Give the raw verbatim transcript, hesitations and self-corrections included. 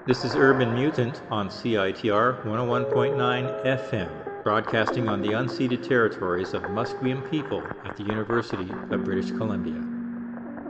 This is Urban Mutant on C I T R one oh one point nine F M, broadcasting on the unceded territories of Musqueam people at the University of British Columbia.